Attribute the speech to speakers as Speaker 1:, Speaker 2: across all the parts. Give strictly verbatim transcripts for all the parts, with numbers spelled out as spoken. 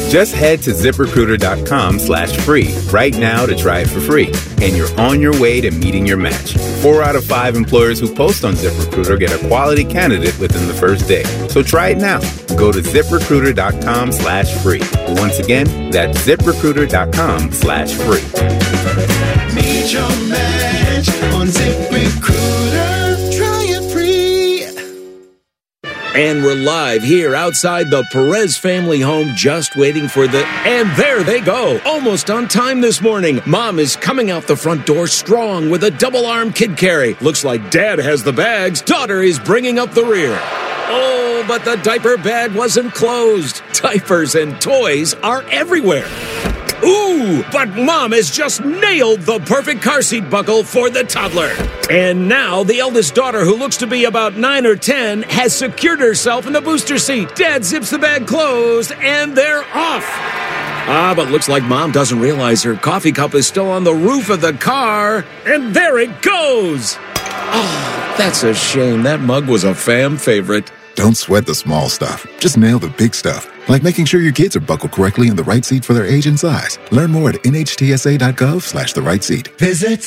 Speaker 1: Just head to ZipRecruiter.com slash free right now to try it for free. And you're on your way to meeting your match. Four out of five employers who post on ZipRecruiter get a quality candidate within the first day. So try it now. Go to ZipRecruiter.com slash free. Once again, that's ZipRecruiter.com slash free.
Speaker 2: Meet your match on ZipRecruiter. Try it free.
Speaker 3: And we're live here outside the Perez family home, just waiting for the... And there they go, almost on time this morning. Mom is coming out the front door strong with a double-arm kid carry. Looks like Dad has the bags. Daughter is bringing up the rear. Oh, but the diaper bag wasn't closed. Diapers and toys are everywhere. Ooh, but Mom has just nailed the perfect car seat buckle for the toddler. And now the eldest daughter, who looks to be about nine or ten, has secured herself in the booster seat. Dad zips the bag closed, and they're off. Ah, but looks like Mom doesn't realize her coffee cup is still on the roof of the car. And there it goes. Oh, that's a shame. That mug was a fam favorite.
Speaker 4: Don't sweat the small stuff. Just nail the big stuff. Like making sure your kids are buckled correctly in the right seat for their age and size. Learn more at nhtsa.gov slash the right seat.
Speaker 2: Visit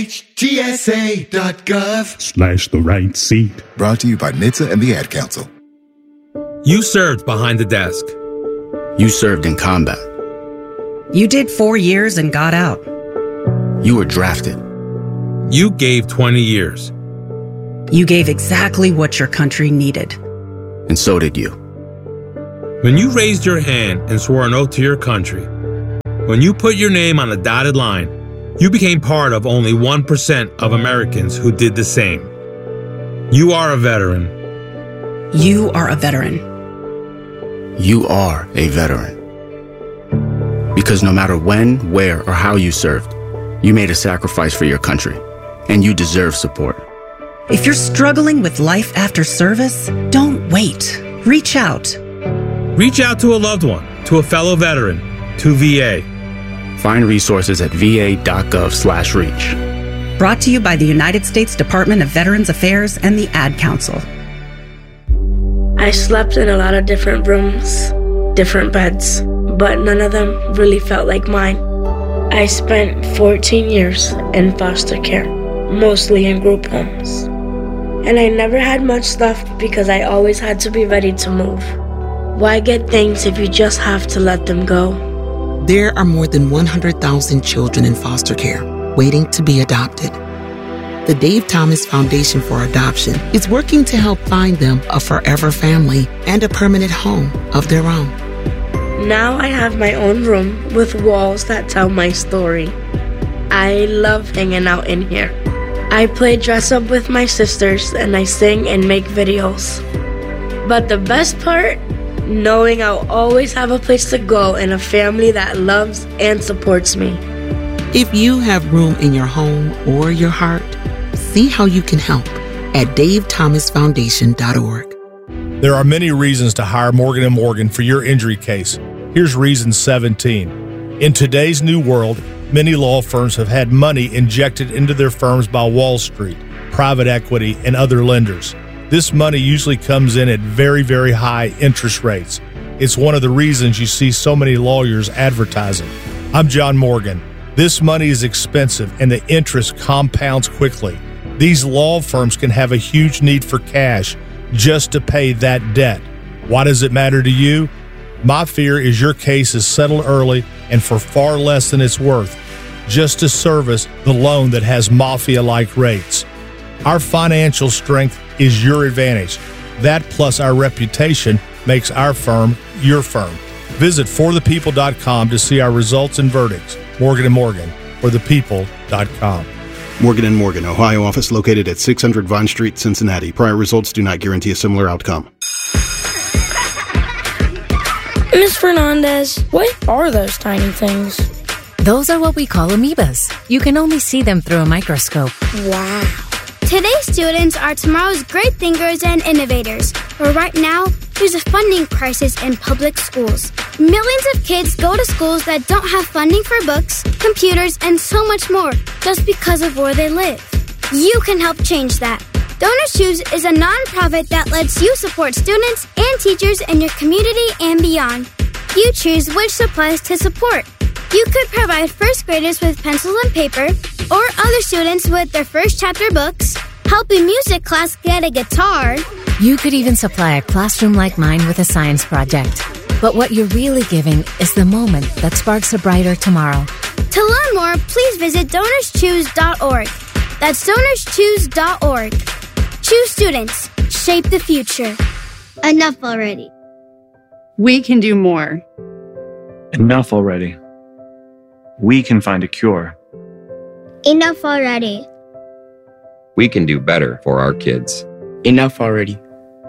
Speaker 2: nhtsa.gov
Speaker 5: slash the right seat.
Speaker 4: Brought to you by N H T S A and the Ad Council.
Speaker 6: You served behind the desk.
Speaker 7: You served in combat.
Speaker 8: You did four years and got out.
Speaker 7: You were drafted.
Speaker 6: You gave twenty years.
Speaker 8: You gave exactly what your country needed.
Speaker 7: And so did you.
Speaker 6: When you raised your hand and swore an oath to your country, when you put your name on a dotted line, you became part of only one percent of Americans who did the same. You are a veteran.
Speaker 8: You are a veteran.
Speaker 7: You are a veteran. Because no matter when, where, or how you served, you made a sacrifice for your country, and you deserve support.
Speaker 8: If you're struggling with life after service, don't wait. Reach out.
Speaker 6: Reach out to a loved one, to a fellow veteran, to V A.
Speaker 7: Find resources at va.gov slash reach.
Speaker 8: Brought to you by the United States Department of Veterans Affairs and the Ad Council.
Speaker 9: I slept in a lot of different rooms, different beds, but none of them really felt like mine. I spent fourteen years in foster care, mostly in group homes. And I never had much left because I always had to be ready to move. Why get things if you just have to let them go?
Speaker 10: There are more than one hundred thousand children in foster care waiting to be adopted. The Dave Thomas Foundation for Adoption is working to help find them a forever family and a permanent home of their own.
Speaker 9: Now I have my own room with walls that tell my story. I love hanging out in here. I play dress up with my sisters and I sing and make videos. But the best part? Knowing I'll always have a place to go and a family that loves and supports me.
Speaker 10: If you have room in your home or your heart, see how you can help at dave thomas foundation dot org.
Speaker 11: There are many reasons to hire Morgan and Morgan for your injury case. Here's reason seventeen. In today's new world, many law firms have had money injected into their firms by Wall Street, private equity, and other lenders. This money usually comes in at very, very high interest rates. It's one of the reasons you see so many lawyers advertising. I'm John Morgan. This money is expensive and the interest compounds quickly. These law firms can have a huge need for cash just to pay that debt. Why does it matter to you? My fear is your case is settled early and for far less than it's worth, just to service the loan that has mafia-like rates. Our financial strength is your advantage. That plus our reputation makes our firm your firm. Visit for the people dot com to see our results and verdicts. Morgan and Morgan, for the people dot com.
Speaker 12: Morgan and Morgan, Ohio office located at six hundred Vine Street, Cincinnati. Prior results do not guarantee a similar outcome.
Speaker 13: Miz Fernandez, what are those tiny things?
Speaker 14: Those are what we call amoebas. You can only see them through a microscope.
Speaker 13: Wow.
Speaker 15: Today's students are tomorrow's great thinkers and innovators. But right now, there's a funding crisis in public schools. Millions of kids go to schools that don't have funding for books, computers, and so much more just because of where they live. You can help change that. Donor Shoes is a nonprofit that lets you support students and teachers in your community and beyond. You choose which supplies to support. You could provide first graders with pencils and paper, or other students with their first chapter books, help a music class get a guitar.
Speaker 14: You could even supply a classroom like mine with a science project. But what you're really giving is the moment that sparks a brighter tomorrow.
Speaker 15: To learn more, please visit donors choose dot org. That's donors choose dot org. Choose students. Shape the future. Enough already.
Speaker 5: We can do more.
Speaker 16: Enough already. We can find a cure.
Speaker 15: Enough already.
Speaker 17: We can do better for our kids.
Speaker 7: Enough already.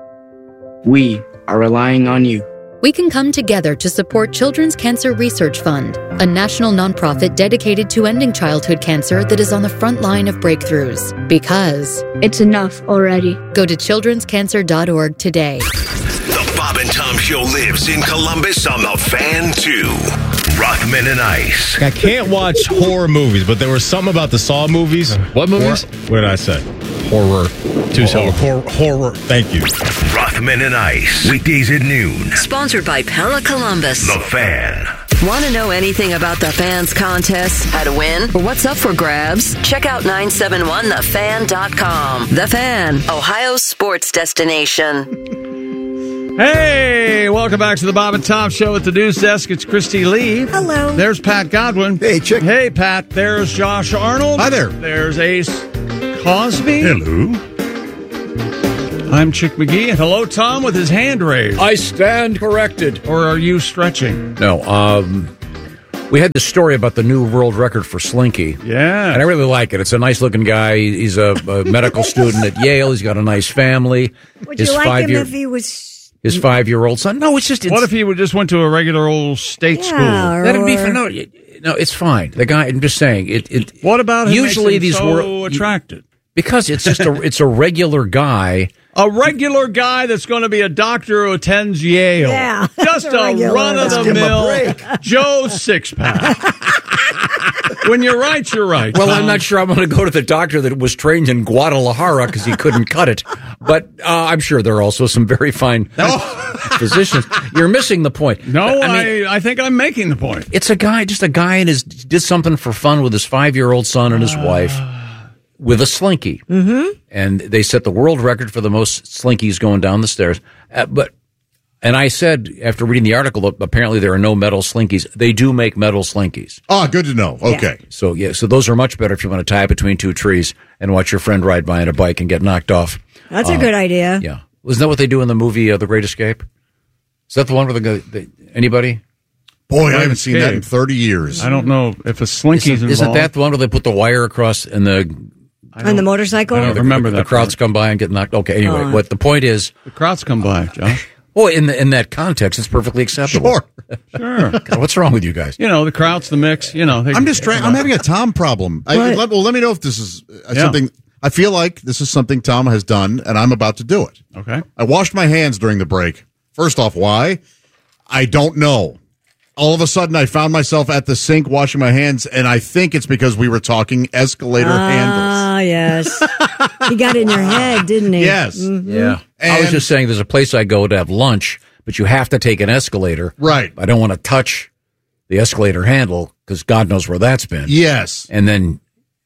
Speaker 7: We are relying on you.
Speaker 18: We can come together to support Children's Cancer Research Fund, a national nonprofit dedicated to ending childhood cancer that is on the front line of breakthroughs. Because
Speaker 15: it's enough already.
Speaker 18: Go to children's cancer dot org today.
Speaker 19: The Bob and Tom Show lives in Columbus on the Fan two. Rothman and Ice.
Speaker 20: I can't watch horror movies, but there was something about the Saw movies.
Speaker 21: What movies?
Speaker 20: Hor- what did I say? Horror. Two oh, horror. Horror. Thank you.
Speaker 19: Rothman and Ice. Weekdays at noon.
Speaker 22: Sponsored by Pella Columbus.
Speaker 19: The Fan.
Speaker 22: Want to know anything about the Fan's contests, how to win, or what's up for grabs? Check out nine seven one the fan dot com. The Fan, Ohio's sports destination.
Speaker 23: Hey, welcome back to the Bob and Tom Show at the news desk. It's Christy Lee.
Speaker 24: Hello.
Speaker 23: There's Pat Godwin.
Speaker 21: Hey, Chick.
Speaker 23: Hey, Pat. There's Josh Arnold.
Speaker 21: Hi there.
Speaker 23: There's Ace Cosby.
Speaker 21: Hello.
Speaker 23: I'm Chick McGee. And hello, Tom, with his hand raised.
Speaker 25: I stand corrected.
Speaker 23: Or are you stretching?
Speaker 25: No, um... we had this story about the new world record for Slinky.
Speaker 23: Yeah.
Speaker 25: And I really like it. It's a nice-looking guy. He's a, a medical student at Yale. He's got a nice family.
Speaker 24: Would you like him if he was...
Speaker 25: His five-year-old son. No, it's just... It's,
Speaker 23: what if he would just went to a regular old state
Speaker 24: Yeah,
Speaker 23: school?
Speaker 24: or-
Speaker 25: That'd be fun. No, it- no, it's fine. The guy, I'm just saying. It. it
Speaker 23: What about him
Speaker 25: usually
Speaker 23: makes him
Speaker 25: these
Speaker 23: so
Speaker 25: wor-
Speaker 23: attracted?
Speaker 25: Because it's just a it's a regular guy.
Speaker 23: A regular guy that's going to be a doctor who attends Yale.
Speaker 24: Yeah,
Speaker 23: Just
Speaker 24: that's a
Speaker 23: a
Speaker 24: regular. Let's give him a
Speaker 23: run-of-the-mill
Speaker 24: break.
Speaker 23: Joe Sixpack. When you're right, you're right.
Speaker 25: Well,
Speaker 23: Tom.
Speaker 25: I'm not sure I'm going to go to the doctor that was trained in Guadalajara because he couldn't cut it. But uh, I'm sure there are also some very fine physicians. You're missing the point.
Speaker 23: No,
Speaker 25: I
Speaker 23: I,
Speaker 25: mean,
Speaker 23: I think I'm making the point.
Speaker 25: it's a guy, just a guy, and his did something for fun with his five-year-old son and his wife with a Slinky.
Speaker 24: Mm-hmm.
Speaker 25: And they set the world record for the most Slinkies going down the stairs. Uh, but and I said, after reading the article, that apparently there are no metal Slinkies. They do make metal Slinkies.
Speaker 21: Ah, good to know. Okay.
Speaker 25: So, yeah, so those are much better if you want to tie it between two trees and watch your friend ride by on a bike and get knocked off.
Speaker 24: That's
Speaker 25: Uh,
Speaker 24: a good idea.
Speaker 25: Yeah. Isn't that what they do in the movie uh, The Great Escape? Is that the one where the, the anybody?
Speaker 21: Boy, I haven't seen that in thirty years.
Speaker 23: I don't know if a Slinky's
Speaker 25: Isn't,
Speaker 23: involved.
Speaker 25: isn't that the one where they put the wire across and the
Speaker 24: On the motorcycle?
Speaker 23: I don't remember
Speaker 25: the
Speaker 23: that
Speaker 25: crowds
Speaker 23: part.
Speaker 25: come by and get knocked? Okay, anyway,
Speaker 24: Oh.
Speaker 25: what the point is...
Speaker 23: The crowds come by, Josh.
Speaker 25: Well, in the, in that context, it's perfectly acceptable.
Speaker 21: Sure.
Speaker 23: Sure.
Speaker 25: God, what's wrong with you guys?
Speaker 23: You know, the crowds, the mix, you know. They,
Speaker 21: I'm just trying. I'm having a Tom problem. I,
Speaker 24: What?
Speaker 21: let, well, let me know if this is uh,
Speaker 23: Yeah.
Speaker 21: something. I feel like this is something Tom has done, and I'm about to do it.
Speaker 23: Okay.
Speaker 21: I washed my hands during the break. First off, why? I don't know. All of a sudden, I found myself at the sink washing my hands, and I think it's because we were talking escalator handles.
Speaker 24: Ah, yes. He got in your head, didn't he?
Speaker 21: Yes.
Speaker 24: Mhm.
Speaker 25: Yeah. I was
Speaker 21: And-
Speaker 25: just saying there's a place I go to have lunch, but you have to take an escalator.
Speaker 21: Right.
Speaker 25: I don't want to touch the escalator handle because God knows where that's been.
Speaker 21: Yes.
Speaker 25: And then...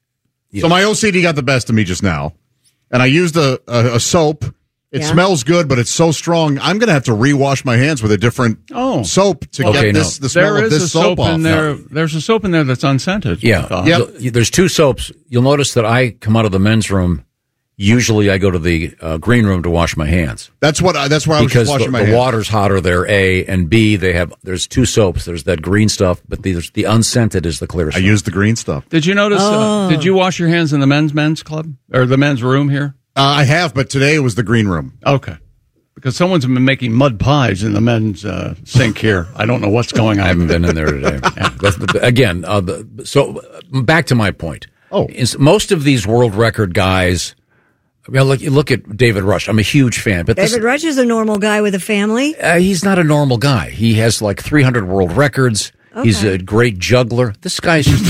Speaker 21: So my O C D got the best of me just now, and I used a, a, a soap. It
Speaker 24: Yeah.
Speaker 21: smells good, but it's so strong. I'm going to have to rewash my hands with a different
Speaker 23: Oh.
Speaker 21: soap to
Speaker 25: Okay,
Speaker 21: get
Speaker 25: no.
Speaker 21: this the smell
Speaker 23: There
Speaker 21: of
Speaker 23: is
Speaker 21: this
Speaker 23: a
Speaker 21: soap,
Speaker 23: soap
Speaker 21: off.
Speaker 23: in there. There's a soap in there that's unscented.
Speaker 25: Yeah.
Speaker 23: I thought.
Speaker 21: Yep.
Speaker 25: So, there's two soaps. You'll notice that I come out of the men's room. Usually I go to the uh, green room to wash my hands.
Speaker 21: That's what. I, that's where I was
Speaker 25: Because
Speaker 21: just
Speaker 25: the,
Speaker 21: washing my
Speaker 25: the
Speaker 21: hands.
Speaker 25: water's hotter there, A, and B, they have, there's two soaps. There's that green stuff, but there's the unscented is the clear
Speaker 21: I
Speaker 25: stuff.
Speaker 21: used the green stuff.
Speaker 23: Did you notice?
Speaker 24: Oh.
Speaker 23: Uh, did you wash your hands in the men's men's club or the men's room here?
Speaker 21: Uh, I have, but today it was the green room.
Speaker 23: Okay. Because someone's been making mud pies in the men's uh, sink here. I don't know what's going on.
Speaker 25: I haven't been in there today. That's the, again, uh, the, so uh, back to my point.
Speaker 21: Oh.
Speaker 25: Is most of these world record guys, well, look, look at David Rush. I'm a huge fan, but
Speaker 24: David
Speaker 25: this,
Speaker 24: Rush is a normal guy with a family.
Speaker 25: uh, he's not a normal guy. He has like three hundred world records. He's
Speaker 24: Okay.
Speaker 25: a great juggler. This guy's just.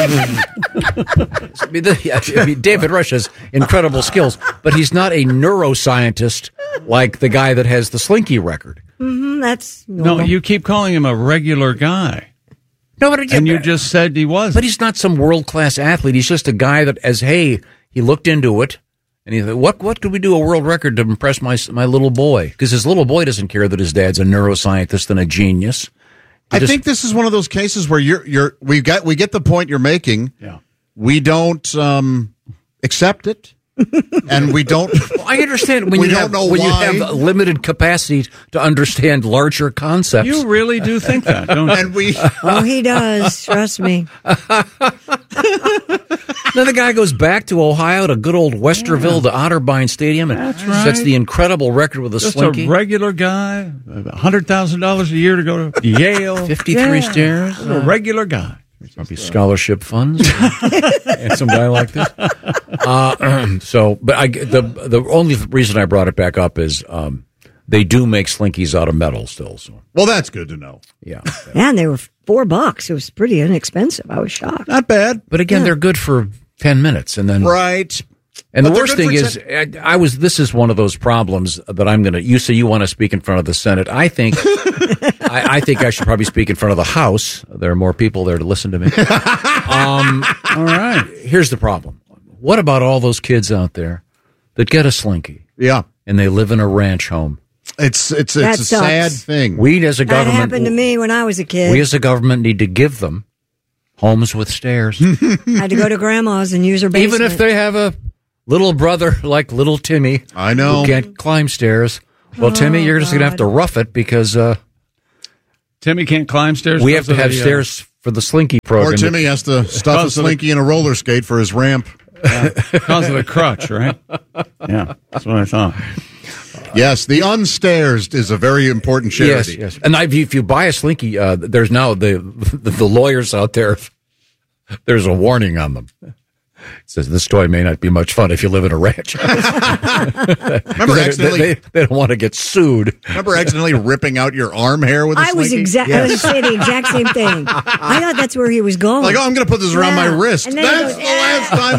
Speaker 25: I mean, the- I mean, David Rush has incredible skills, but he's not a neuroscientist like the guy that has the Slinky record.
Speaker 24: Mm-hmm, that's
Speaker 23: No, you keep calling him a regular guy.
Speaker 25: No, but
Speaker 23: and you just said he was.
Speaker 25: But he's not some world class athlete. He's just a guy that, as hey, he looked into it, and he thought, what what could we do a world record to impress my my little boy? Because his little boy doesn't care that his dad's a neuroscientist and a genius. He
Speaker 21: I
Speaker 25: just,
Speaker 21: think this is one of those cases where you're you're we got we get the point you're making.
Speaker 23: Yeah.
Speaker 21: We don't um, accept it. And we don't.
Speaker 25: Well, I understand when
Speaker 21: we
Speaker 25: you
Speaker 21: don't
Speaker 25: have
Speaker 21: know
Speaker 25: when
Speaker 21: why.
Speaker 25: you have limited capacity to understand larger concepts.
Speaker 23: You really do think that, don't you?
Speaker 21: And we.
Speaker 24: Oh, he does. Trust me.
Speaker 25: Then the guy goes back to Ohio to good old Westerville, to Otterbein Stadium, and
Speaker 23: That's right.
Speaker 25: sets the incredible record with a
Speaker 23: Just
Speaker 25: slinky.
Speaker 23: a regular guy, one hundred thousand dollars a year to go to Yale.
Speaker 25: fifty-three
Speaker 23: Yeah.
Speaker 25: stairs.
Speaker 23: A regular guy.
Speaker 25: Might be scholarship funds. And some guy like this. Uh, so, but I, the the only reason I brought it back up is um, they do make slinkies out of metal still. So,
Speaker 21: well, that's good to know.
Speaker 25: Yeah,
Speaker 24: yeah, and they were four bucks. It was pretty inexpensive. I was shocked.
Speaker 21: Not bad.
Speaker 25: But again,
Speaker 24: Yeah.
Speaker 25: they're good for ten minutes, and then
Speaker 21: right.
Speaker 25: And
Speaker 21: But
Speaker 25: the
Speaker 21: they're
Speaker 25: worst
Speaker 21: good
Speaker 25: thing
Speaker 21: for
Speaker 25: is, I, I was. This is one of those problems that I'm going to. You say you want to speak in front of the Senate. I think. I, I think I should probably speak in front of the House. There are more people there to listen to me. Um, all right. Here's the problem. What about all those kids out there that get a slinky?
Speaker 21: Yeah,
Speaker 25: and they live in a ranch home.
Speaker 21: It's it's
Speaker 24: That
Speaker 21: it's a
Speaker 24: sucks.
Speaker 21: sad thing.
Speaker 25: We as a
Speaker 24: That
Speaker 25: government.
Speaker 24: happened to me when I was a kid.
Speaker 25: We as a government need to give them homes with stairs.
Speaker 24: I had to go to grandma's and use her basement.
Speaker 25: Even if they have a little brother like little Timmy.
Speaker 21: I know.
Speaker 25: Who can't climb stairs. Well,
Speaker 24: Oh,
Speaker 25: Timmy, you're just going to have to rough it because uh,
Speaker 23: Timmy can't climb stairs.
Speaker 25: we have to
Speaker 23: because
Speaker 25: have
Speaker 23: of the, uh,
Speaker 25: stairs for the slinky program.
Speaker 21: Poor Timmy has to stuff a
Speaker 23: Because of the-
Speaker 21: slinky in a roller skate for his ramp.
Speaker 23: because of the crutch, right? Yeah, that's what I thought.
Speaker 21: Yes, the unstairs is a very important charity.
Speaker 25: Yes, yes. And I, if you buy a slinky, uh, there's now the, the the lawyers out there. There's a warning on them. It says this toy may not be much fun if you live in a ranch.
Speaker 21: Remember
Speaker 25: they,
Speaker 21: accidentally?
Speaker 25: they, they don't want to get sued.
Speaker 21: Remember accidentally ripping out your arm hair with a
Speaker 24: I was
Speaker 21: slinky?
Speaker 24: exact. I was going to say the exact same thing. I thought that's where he was going.
Speaker 21: Like, oh, I'm going to put this around my
Speaker 24: Yeah.
Speaker 21: wrist.
Speaker 24: And then he
Speaker 21: That's
Speaker 24: goes,
Speaker 21: the last time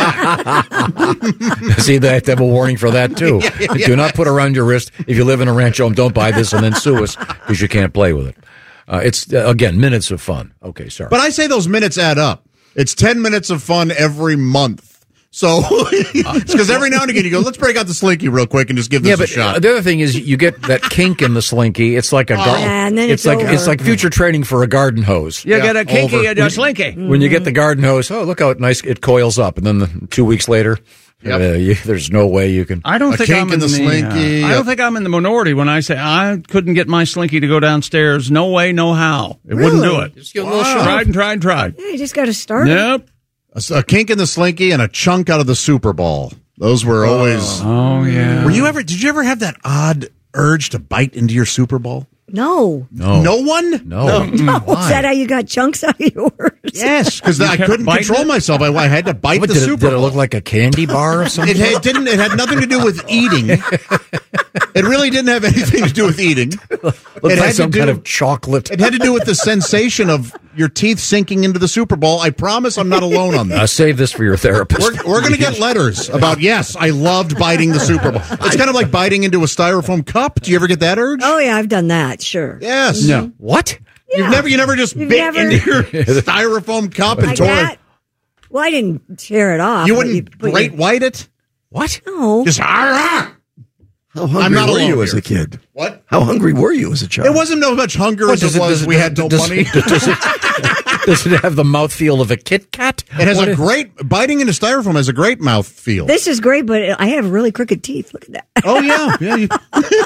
Speaker 21: I do that.
Speaker 25: See, they have to have a warning for that too.
Speaker 21: Yeah, yeah, yeah.
Speaker 25: Do not put around your wrist. If you live in a ranch home, don't buy this and then sue us because you can't play with it. Uh, it's uh, again minutes of fun. Okay, sorry.
Speaker 21: But I say those minutes add up. It's ten minutes of fun every month. So it's because every now and again you go, let's break out the slinky real quick and just give this
Speaker 25: yeah,
Speaker 21: a
Speaker 25: but
Speaker 21: shot.
Speaker 25: uh, the other thing is you get that kink in the slinky. It's like a
Speaker 21: Oh.
Speaker 25: garden.
Speaker 24: Yeah, and then
Speaker 25: it's,
Speaker 24: it's
Speaker 25: like
Speaker 24: over.
Speaker 25: it's like future training for a garden hose.
Speaker 23: You
Speaker 21: Yeah,
Speaker 23: get a kinky
Speaker 21: over.
Speaker 23: and a slinky.
Speaker 25: When you get the garden hose, oh look how nice it coils up, and then the, two weeks later,
Speaker 21: Yep.
Speaker 25: uh, you, there's no way you can.
Speaker 23: I don't
Speaker 21: A
Speaker 23: think
Speaker 21: kink
Speaker 23: I'm
Speaker 21: in
Speaker 23: in
Speaker 21: the
Speaker 23: the,
Speaker 21: slinky.
Speaker 23: uh, I don't think I'm in the minority when I say I couldn't get my slinky to go downstairs. No way, no how. It wouldn't do
Speaker 24: Really?
Speaker 23: it.
Speaker 25: Just give it a little shove.
Speaker 23: Tried and tried and tried.
Speaker 24: Yeah, you just got to start.
Speaker 23: Nope.
Speaker 21: A, a kink in the slinky and a chunk out of the Super Bowl. Those were always.
Speaker 23: Oh yeah.
Speaker 21: Were you ever? Did you ever have that odd urge to bite into your Super Bowl?
Speaker 24: No.
Speaker 25: No,
Speaker 21: No one.
Speaker 25: no.
Speaker 24: No.
Speaker 25: Why?
Speaker 24: Is that how you got chunks out of yours?
Speaker 21: Yes, because I
Speaker 23: kept
Speaker 21: couldn't
Speaker 23: biting
Speaker 21: control
Speaker 23: it?
Speaker 21: myself. I, I had to bite
Speaker 25: What,
Speaker 21: the
Speaker 25: did, it,
Speaker 21: Super
Speaker 25: did it
Speaker 21: Bowl.
Speaker 25: look like a candy bar or something?
Speaker 21: It had, didn't. It had nothing to do with eating. It really didn't have anything to do with eating.
Speaker 25: Looked
Speaker 21: it
Speaker 25: like
Speaker 21: had to
Speaker 25: some
Speaker 21: do-
Speaker 25: kind of chocolate.
Speaker 21: It had to do with the sensation of your teeth sinking into the Super Bowl. I promise I'm not alone on
Speaker 25: Uh,
Speaker 21: this.
Speaker 25: save this for your therapist.
Speaker 21: We're, we're going to get letters about, yes, I loved biting the Super Bowl. It's kind of like biting into a styrofoam cup. Do you ever get that urge?
Speaker 24: Oh yeah, I've done that. Sure.
Speaker 21: Yes.
Speaker 23: No.
Speaker 25: What?
Speaker 21: You've never, you never just
Speaker 24: You've
Speaker 21: bit
Speaker 24: never-
Speaker 21: into your styrofoam cup and
Speaker 24: Like
Speaker 21: tore
Speaker 24: that?
Speaker 21: it.
Speaker 24: Well, I didn't tear it off.
Speaker 21: You
Speaker 24: but
Speaker 21: wouldn't
Speaker 24: put
Speaker 21: great
Speaker 24: your-
Speaker 21: white it?
Speaker 25: What?
Speaker 24: No.
Speaker 21: Just, ah,
Speaker 1: How hungry
Speaker 21: I'm not
Speaker 1: were
Speaker 21: alone
Speaker 1: you as
Speaker 21: here.
Speaker 1: a kid?
Speaker 21: What?
Speaker 1: How hungry were you as a child?
Speaker 21: It wasn't no much hunger
Speaker 25: What,
Speaker 21: as
Speaker 25: does
Speaker 21: it
Speaker 25: it-
Speaker 21: was
Speaker 25: does it-
Speaker 21: we had no
Speaker 25: does-
Speaker 21: money.
Speaker 25: Does it, does it have the mouthfeel of a Kit Kat?
Speaker 21: It has
Speaker 25: What
Speaker 21: a
Speaker 25: is-
Speaker 21: great, biting into styrofoam has a great mouth feel.
Speaker 24: This is great, but I have really crooked teeth. Look at that.
Speaker 21: Oh, yeah. yeah you,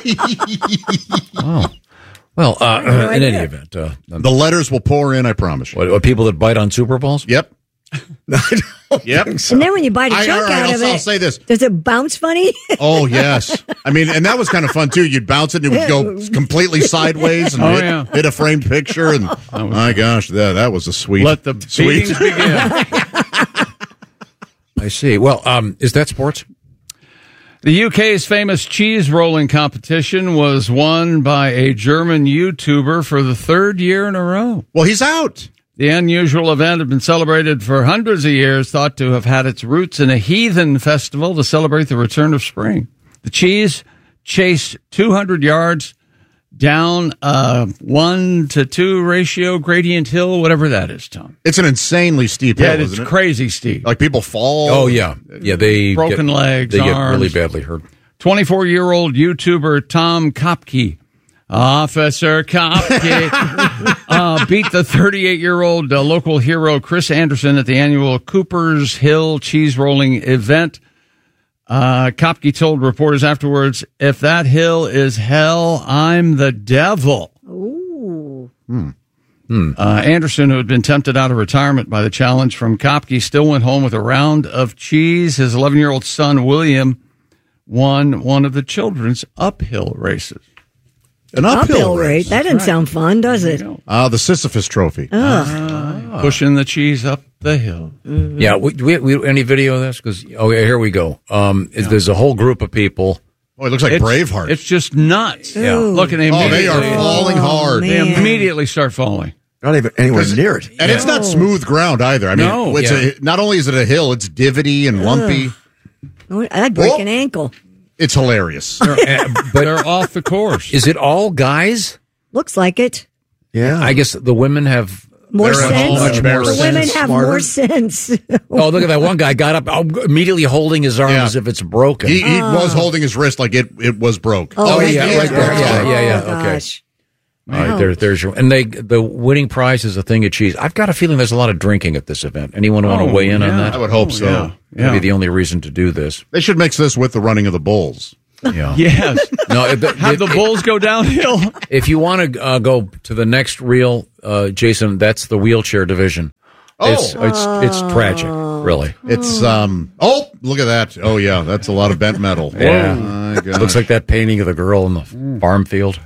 Speaker 25: Oh. Well, uh,
Speaker 24: no
Speaker 25: in any
Speaker 24: idea.
Speaker 25: event, uh,
Speaker 21: the letters will pour in, I promise you.
Speaker 25: what, what people that bite on Super Bowls?
Speaker 21: Yep. Yep.
Speaker 24: And then when you bite a
Speaker 21: I-
Speaker 24: chunk
Speaker 21: all right,
Speaker 24: out
Speaker 21: I'll-
Speaker 24: of it,
Speaker 21: I'll say this.
Speaker 24: does it bounce funny?
Speaker 21: Oh, yes. I mean, and that was kind of fun, too. You'd bounce it and it would go completely sideways and
Speaker 23: Oh,
Speaker 21: hit,
Speaker 23: yeah.
Speaker 21: hit a framed picture. And my gosh, that, that was a sweet.
Speaker 23: Let the
Speaker 21: sweet.
Speaker 23: beatings begin.
Speaker 25: I see. Well, um, is that sports?
Speaker 23: The U K's famous cheese rolling competition was won by a German YouTuber for the third year in a row.
Speaker 21: Well, he's out.
Speaker 23: The unusual event had been celebrated for hundreds of years, thought to have had its roots in a heathen festival to celebrate the return of spring. The cheese chased two hundred yards down a one to two ratio gradient hill, whatever that is, Tom.
Speaker 21: It's an insanely steep
Speaker 23: Yeah,
Speaker 21: hill,
Speaker 23: it's
Speaker 21: isn't it?
Speaker 23: crazy steep.
Speaker 21: Like people fall.
Speaker 25: Oh, yeah. Yeah, they
Speaker 23: Broken
Speaker 25: get,
Speaker 23: legs,
Speaker 25: They get
Speaker 23: arms.
Speaker 25: really badly hurt.
Speaker 23: twenty-four-year-old YouTuber Tom Kopke, Officer Kopke, uh, beat the thirty-eight-year-old uh, local hero Chris Anderson at the annual Cooper's Hill cheese rolling event. Uh, Kopke told reporters afterwards, "If that hill is hell, I'm the devil."
Speaker 24: Ooh.
Speaker 21: Hmm.
Speaker 23: Hmm. Uh, Anderson, who had been tempted out of retirement by the challenge from Kopke, still went home with a round of cheese. His eleven-year-old son, William, won one of the children's uphill races.
Speaker 21: An uphill,
Speaker 24: Uphill
Speaker 21: race.
Speaker 24: race. That doesn't
Speaker 23: Right.
Speaker 24: sound fun, does it?
Speaker 21: Ah, uh, the Sisyphus Trophy.
Speaker 24: Ugh.
Speaker 23: Pushing the cheese up the hill.
Speaker 24: Mm-hmm.
Speaker 25: Yeah, we, we, we any video of this? Because oh, yeah, here we go. Um, it- There's a whole group of people.
Speaker 21: Oh, it looks like
Speaker 23: It's-
Speaker 21: Braveheart.
Speaker 23: It's just nuts.
Speaker 25: Yeah.
Speaker 23: Look, and they
Speaker 21: Oh, they are
Speaker 23: immediately-
Speaker 21: falling hard.
Speaker 23: They
Speaker 24: man.
Speaker 23: immediately start falling.
Speaker 1: Not even anywhere near it.
Speaker 21: And it's not smooth ground either. I mean,
Speaker 23: No.
Speaker 21: it's
Speaker 25: Yeah.
Speaker 21: a, not only is it a hill, it's divotty and lumpy.
Speaker 24: Oh, I'd break
Speaker 21: Oh.
Speaker 24: an ankle.
Speaker 21: It's hilarious.
Speaker 25: Uh,
Speaker 23: But they're off the course.
Speaker 25: Is it all guys?
Speaker 24: Looks like it.
Speaker 1: Yeah.
Speaker 25: I guess the women have
Speaker 24: More
Speaker 21: They're at
Speaker 24: sense.
Speaker 21: home much
Speaker 24: The
Speaker 21: better
Speaker 24: women
Speaker 21: sense.
Speaker 24: have
Speaker 1: Smarter.
Speaker 24: more sense.
Speaker 25: Oh, look at that one guy got up oh, immediately holding his arm
Speaker 21: Yeah.
Speaker 25: as if it's broken.
Speaker 21: He, he was holding his wrist like it, it was broke.
Speaker 24: Oh,
Speaker 25: yeah,
Speaker 21: he
Speaker 25: right
Speaker 21: is
Speaker 25: there.
Speaker 21: broke.
Speaker 25: Yeah, yeah, yeah.
Speaker 24: Oh,
Speaker 25: Okay.
Speaker 24: gosh.
Speaker 25: All right, there, there's your, and they the winning prize is a thing of cheese. I've got a feeling there's a lot of drinking at this event. Anyone want to
Speaker 23: Oh,
Speaker 25: weigh in on
Speaker 23: yeah.
Speaker 25: that?
Speaker 21: I would hope
Speaker 23: Oh,
Speaker 21: so.
Speaker 23: yeah.
Speaker 25: That'd be
Speaker 23: Yeah.
Speaker 25: the only reason to do this.
Speaker 21: They should mix this with the running of the bulls.
Speaker 25: Yeah.
Speaker 23: Yes.
Speaker 25: No, if,
Speaker 23: Have the bulls go downhill.
Speaker 25: if you want to uh, go to the next reel, uh, Jason, that's the wheelchair division.
Speaker 21: Oh.
Speaker 25: It's it's it's tragic, really.
Speaker 21: It's um. Oh, look at that. Oh yeah, that's a lot of bent metal.
Speaker 25: Yeah.
Speaker 21: Oh, my gosh.
Speaker 25: Looks like that painting of the girl in the farm field.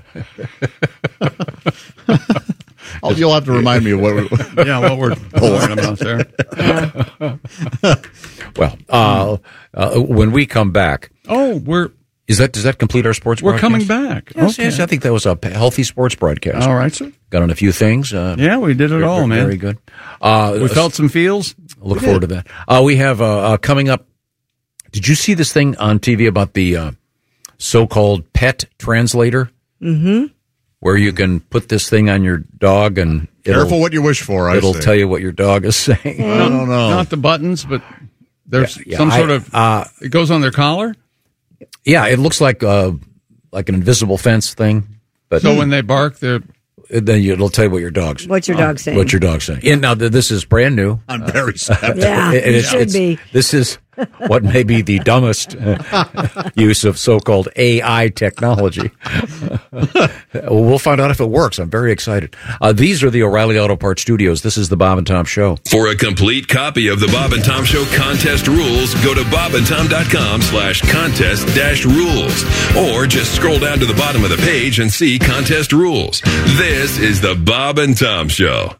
Speaker 21: Oh, you'll have to remind me of what. we-
Speaker 23: Yeah, what we're talking about there.
Speaker 25: Well, uh, uh, when we come back,
Speaker 23: Oh, we're
Speaker 25: is that does that complete our sports?
Speaker 23: we're coming
Speaker 25: broadcast?
Speaker 23: back.
Speaker 25: Yes,
Speaker 23: Okay.
Speaker 25: yes, I think that was a healthy sports broadcast.
Speaker 23: All right, sir.
Speaker 25: Got on a few things. Uh,
Speaker 23: Yeah, we did it
Speaker 25: very,
Speaker 23: all, man.
Speaker 25: Very good. Uh,
Speaker 23: We felt some feels.
Speaker 25: Look forward to that. Uh, we have uh, uh, coming up. Did you see this thing on T V about the uh, so-called pet translator?
Speaker 24: Mm-hmm.
Speaker 25: Where you can put this thing on your dog and it'll,
Speaker 21: Careful what you wish for. I
Speaker 25: it'll
Speaker 21: say.
Speaker 25: tell you what your dog is saying.
Speaker 21: I don't know.
Speaker 23: Not the buttons, but there's
Speaker 25: Yeah, yeah,
Speaker 23: some
Speaker 25: I-
Speaker 23: sort of.
Speaker 25: uh,
Speaker 23: it goes on their collar.
Speaker 25: Yeah, it looks like uh, like an invisible fence thing. But
Speaker 23: So when they bark, they're.
Speaker 25: then you, it'll tell you what your dog's
Speaker 24: What's your dog saying?
Speaker 25: what your dog's saying. And now th- this is brand new.
Speaker 21: I'm very sad.
Speaker 24: Yeah,
Speaker 25: And
Speaker 24: it
Speaker 25: it's-
Speaker 24: should
Speaker 25: it's-
Speaker 24: be.
Speaker 25: This is what may be the dumbest uh, use of so-called A I technology. We'll find out if it works. I'm very excited. Uh, these are the O'Reilly Auto Parts Studios. This is the Bob and Tom Show.
Speaker 19: For a complete copy of the Bob and Tom Show contest rules, go to bobandtom.com slash contest dash rules. Or just scroll down to the bottom of the page and see contest rules. This is the Bob and Tom Show.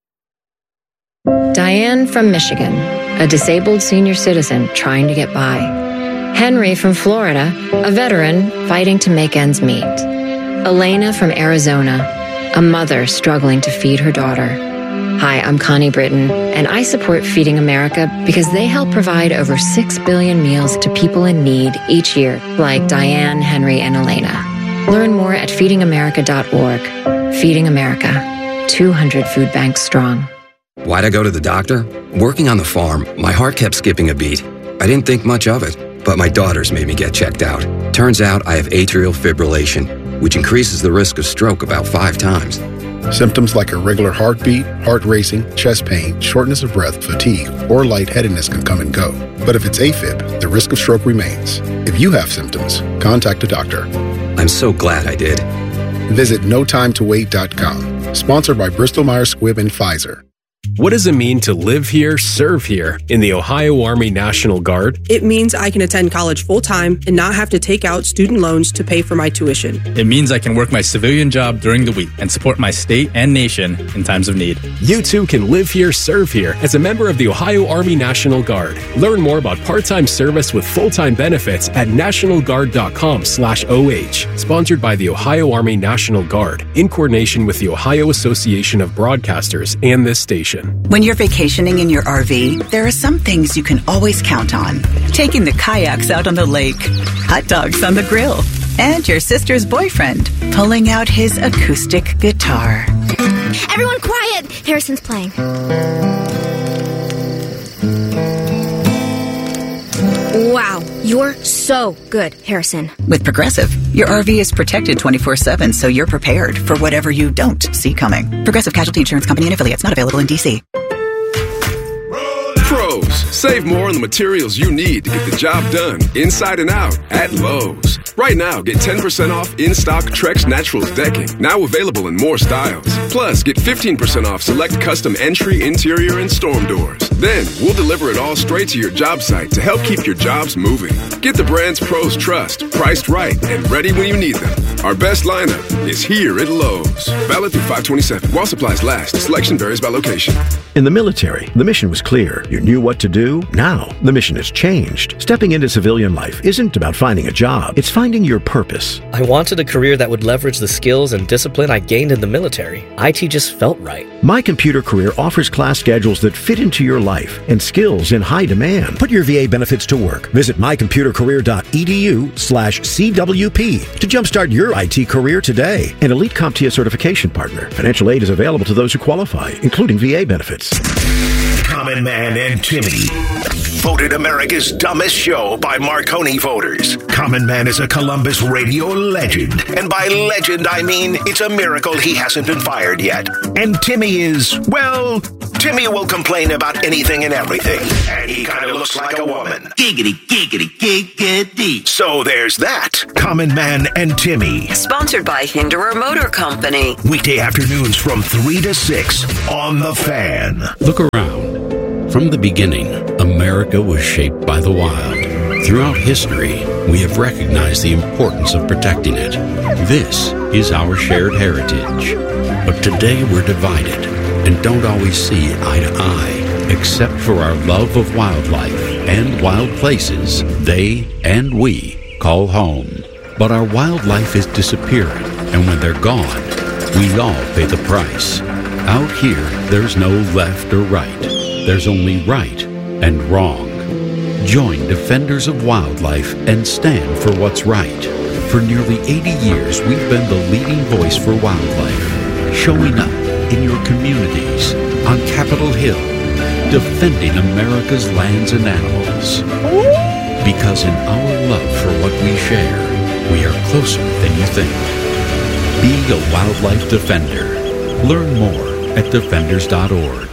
Speaker 14: Diane from Michigan, a disabled senior citizen trying to get by. Henry from Florida, a veteran fighting to make ends meet. Elena from Arizona, a mother struggling to feed her daughter. Hi, I'm Connie Britton, and I support Feeding America because they help provide over six billion meals to people in need each year, like Diane, Henry, and Elena. Learn more at feeding america dot org. Feeding America, two hundred food banks strong.
Speaker 2: Why'd I go to the doctor? Working on the farm, my heart kept skipping a beat. I didn't think much of it, but my daughters made me get checked out. Turns out I have atrial fibrillation, which increases the risk of stroke about five times.
Speaker 3: Symptoms like irregular heartbeat, heart racing, chest pain, shortness of breath, fatigue, or lightheadedness can come and go. But if it's AFib, the risk of stroke remains. If you have symptoms, contact a doctor.
Speaker 2: I'm so glad I did.
Speaker 3: Visit no time to wait dot com. Sponsored by Bristol Myers Squibb and Pfizer.
Speaker 4: What does it mean to live here, serve here in the Ohio Army National Guard?
Speaker 6: It means I can attend college full-time and not have to take out student loans to pay for my tuition.
Speaker 8: It means I can work my civilian job during the week and support my state and nation in times of need.
Speaker 4: You too can live here, serve here as a member of the Ohio Army National Guard. Learn more about part-time service with full-time benefits at national guard dot com slash O H. Sponsored by the Ohio Army National Guard in coordination with the Ohio Association of Broadcasters and this station.
Speaker 26: When you're vacationing in your R V, there are some things you can always count on. Taking the kayaks out on the lake, hot dogs on the grill, and your sister's boyfriend pulling out his acoustic guitar.
Speaker 15: Everyone quiet! Harrison's playing. Wow, you're so good, Harrison.
Speaker 26: With Progressive, your R V is protected twenty-four seven, so you're prepared for whatever you don't see coming. Progressive Casualty Insurance Company and affiliates, not available in D C.
Speaker 5: Pros, save more on the materials you need to get the job done inside and out at Lowe's. Right now, get ten percent off in-stock Trex Naturals decking, now available in more styles. Plus, get fifteen percent off select custom entry, interior, and storm doors. Then, we'll deliver it all straight to your job site to help keep your jobs moving. Get the brands pros trust, priced right, and ready when you need them. Our best lineup is here at Lowe's. Valid through five twenty-seven. While supplies last, selection varies by location.
Speaker 9: In the military, the mission was clear. You knew what to do. Now, the mission has changed. Stepping into civilian life isn't about finding a job. It's finding your purpose.
Speaker 10: I wanted a career that would leverage the skills and discipline I gained in the military. I T just felt right.
Speaker 9: My Computer Career offers class schedules that fit into your life and skills in high demand. Put your V A benefits to work. Visit mycomputercareer.edu slash CWP to jumpstart your I T career today. An Elite CompTIA certification partner. Financial aid is available to those who qualify, including V A benefits.
Speaker 11: Common Man and Timmy. Voted America's dumbest show by Marconi voters. Common Man is a Columbus radio legend. And by legend, I mean it's a miracle he hasn't been fired yet. And Timmy is, well, Timmy will complain about anything and everything. And he kind of looks like a woman. Giggity, giggity, giggity. So there's that. Common Man and Timmy.
Speaker 22: Sponsored by Hinderer Motor Company.
Speaker 11: Weekday afternoons from three to six on The Fan.
Speaker 12: Look around. From the beginning, America was shaped by the wild. Throughout history, we have recognized the importance of protecting it. This is our shared heritage. But today we're divided and don't always see eye to eye, except for our love of wildlife and wild places they and we call home. But our wildlife is disappearing, and when they're gone, we all pay the price. Out here, there's no left or right. There's only right and wrong. Join Defenders of Wildlife and stand for what's right. For nearly eighty years, we've been the leading voice for wildlife, showing up in your communities, on Capitol Hill, defending America's lands and animals. Because in our love for what we share, we are closer than you think. Be a wildlife defender. Learn more at defenders dot org.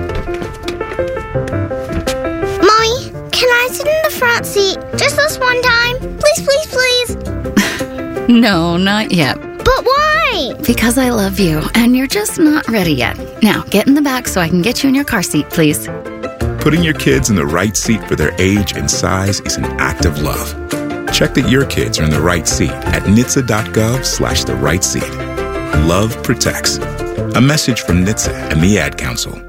Speaker 15: Front seat, just this one time. Please, please, please.
Speaker 13: No, not yet.
Speaker 15: But why?
Speaker 13: Because I love you, and you're just not ready yet. Now, get in the back so I can get you in your car seat, please.
Speaker 27: Putting your kids in the right seat for their age and size is an act of love. Check that your kids are in the right seat at N H T S A dot gov slash the right seat. Love protects. A message from N H T S A and the Ad Council.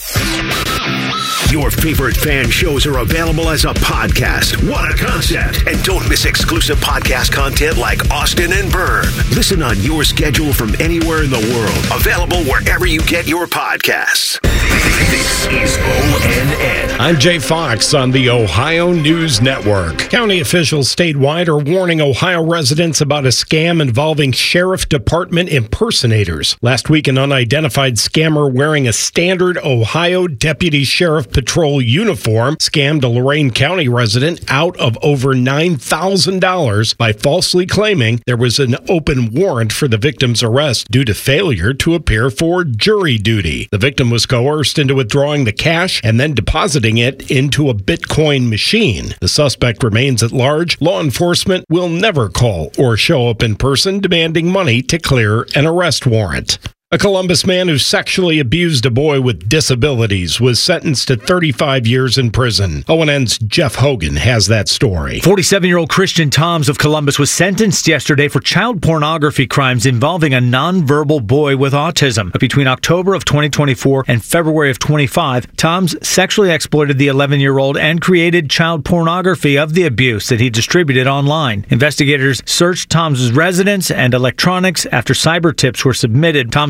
Speaker 11: Your favorite fan shows are available as a podcast. What a concept. And don't miss exclusive podcast content like Austin and Byrne. Listen on your schedule from anywhere in the world. Available wherever you get your podcasts. This is O N N.
Speaker 28: I'm Jay Fox on the Ohio News Network. County officials statewide are warning Ohio residents about a scam involving Sheriff Department impersonators. Last week, an unidentified scammer wearing a standard Ohio Deputy Sheriff Patrol uniform scammed a Lorain County resident out of over nine thousand dollars by falsely claiming there was an open warrant for the victim's arrest due to failure to appear for jury duty. The victim was coerced into withdrawing the cash and then depositing it into a Bitcoin machine. The suspect remains at large. Law enforcement will never call or show up in person demanding money to clear an arrest warrant. A Columbus man who sexually abused a boy with disabilities was sentenced to thirty-five years in prison. O N N's Jeff Hogan has that story.
Speaker 29: forty-seven-year-old Christian Toms of Columbus was sentenced yesterday for child pornography crimes involving a nonverbal boy with autism. Between October of twenty twenty-four and February of twenty-five, Toms sexually exploited the eleven-year-old and created child pornography of the abuse that he distributed online. Investigators searched Toms' residence and electronics after cyber tips were submitted. Toms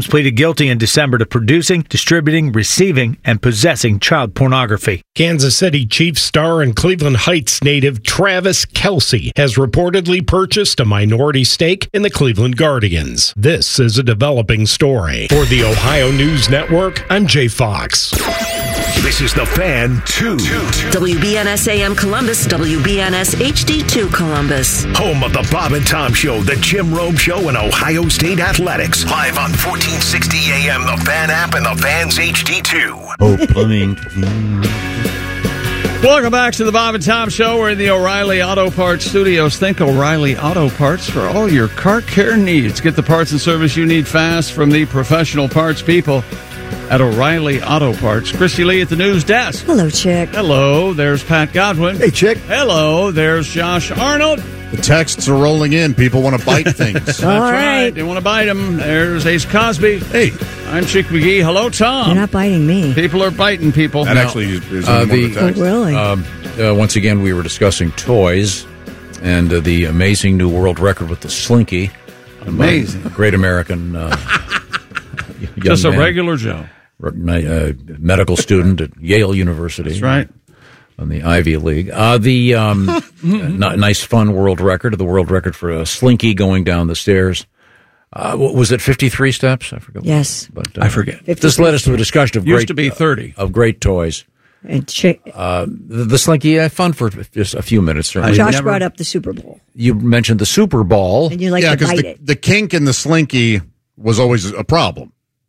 Speaker 29: Toms pleaded guilty in December to producing, distributing, receiving, and possessing child pornography.
Speaker 28: Kansas City Chiefs star and Cleveland Heights native Travis Kelce has reportedly purchased a minority stake in the Cleveland Guardians. This is a developing story. For the Ohio News Network, I'm Jay Fox.
Speaker 11: This is The Fan two.
Speaker 22: W B N S A M Columbus, W B N S H D two Columbus.
Speaker 11: Home of the Bob and Tom Show, the Jim Rome Show, and Ohio State Athletics. Live on fourteen sixty A M, the Fan app, and the Fan's H D two.
Speaker 1: Oh, plumbing.
Speaker 7: Welcome back to the Bob and Tom Show. We're in the O'Reilly Auto Parts Studios. Think O'Reilly Auto Parts for all your car care needs. Get the parts and service you need fast from the professional parts people at O'Reilly Auto Parts. Christy Lee at the news desk.
Speaker 16: Hello, Chick.
Speaker 7: Hello, there's Pat Godwin.
Speaker 1: Hey, Chick.
Speaker 7: Hello, there's Josh Arnold.
Speaker 1: The texts are rolling in. People want to bite things.
Speaker 7: That's
Speaker 16: All
Speaker 7: right.
Speaker 16: right.
Speaker 7: They want to bite them. There's Ace Cosby.
Speaker 1: Hey.
Speaker 7: I'm Chick McGee. Hello, Tom.
Speaker 16: You're not biting me.
Speaker 7: People are biting people.
Speaker 1: That
Speaker 7: Now,
Speaker 1: actually is, is
Speaker 25: uh,
Speaker 1: one
Speaker 25: the,
Speaker 1: of the texts.
Speaker 16: Oh, really?
Speaker 25: Um, uh, once again, we were discussing toys and uh, the amazing new world record with the Slinky.
Speaker 7: Amazing.
Speaker 25: A great American uh, young
Speaker 7: Just a
Speaker 25: man,
Speaker 7: regular Joe.
Speaker 25: uh, medical student at Yale University.
Speaker 7: That's right.
Speaker 25: On the Ivy League. Uh, the um, uh, n- nice, fun world record, the world record for a Slinky going down the stairs. Uh, what was it, fifty-three steps? I forget.
Speaker 16: Yes.
Speaker 25: But, uh,
Speaker 7: I forget.
Speaker 25: This led us to a discussion of
Speaker 7: Used
Speaker 25: great,
Speaker 7: to be thirty.
Speaker 25: uh, of great toys.
Speaker 16: And Chick,
Speaker 25: Uh, the, the Slinky, uh, fun for just a few minutes. Certainly.
Speaker 16: Josh
Speaker 7: never-
Speaker 16: brought up the Super Bowl,
Speaker 25: You mentioned the Super Bowl.
Speaker 16: and you like
Speaker 1: yeah,
Speaker 16: to
Speaker 1: because
Speaker 16: bite
Speaker 1: the,
Speaker 16: it.
Speaker 1: the kink in the Slinky was always a problem.